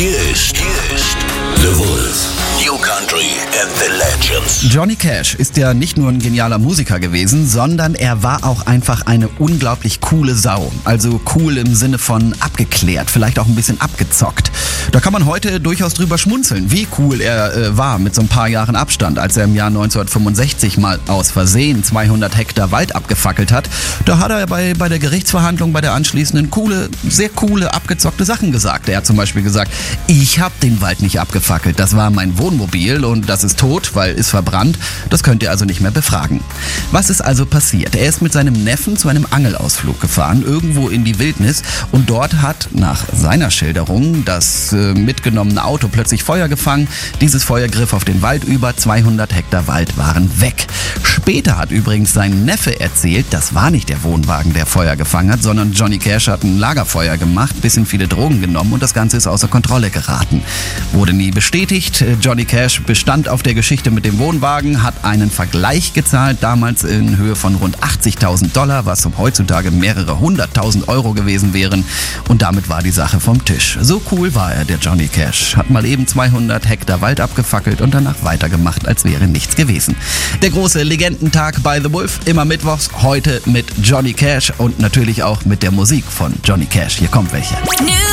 Hier ist The Wolf. New Country and the Legends. Johnny Cash ist ja nicht nur ein genialer Musiker gewesen, sondern er war auch einfach eine unglaublich coole Sau. Also cool im Sinne von abgeklärt, vielleicht auch ein bisschen abgezockt. Da kann man heute durchaus drüber schmunzeln, wie cool er war mit so ein paar Jahren Abstand, als er im Jahr 1965 mal aus Versehen 200 Hektar Wald abgefackelt hat. Da hat er bei der Gerichtsverhandlung, bei der anschließenden sehr coole, abgezockte Sachen gesagt. Er hat zum Beispiel gesagt, ich habe den Wald nicht abgefackelt, das war mein Wohnmobil und das ist tot, weil ist verbrannt. Das könnt ihr also nicht mehr befragen. Was ist also passiert? Er ist mit seinem Neffen zu einem Angelausflug gefahren, irgendwo in die Wildnis, und dort hat nach seiner Schilderung das mitgenommene Auto plötzlich Feuer gefangen. Dieses Feuer griff auf den Wald über, 200 Hektar Wald waren weg. Später hat übrigens sein Neffe erzählt, das war nicht der Wohnwagen, der Feuer gefangen hat, sondern Johnny Cash hat ein Lagerfeuer gemacht, bisschen viele Drogen genommen und das Ganze ist außer Kontrolle geraten. Wurde nie bestätigt. Johnny Cash bestand auf der Geschichte mit dem Wohnwagen, hat einen Vergleich gezahlt, damals in Höhe von rund $80.000, was heutzutage mehrere 100.000 Euro gewesen wären, und damit war die Sache vom Tisch. So cool war er, der Johnny Cash. Hat mal eben 200 Hektar Wald abgefackelt und danach weitergemacht, als wäre nichts gewesen. Der große Legendentag bei The Wolf, immer mittwochs, heute mit Johnny Cash und natürlich auch mit der Musik von Johnny Cash. Hier kommt welche.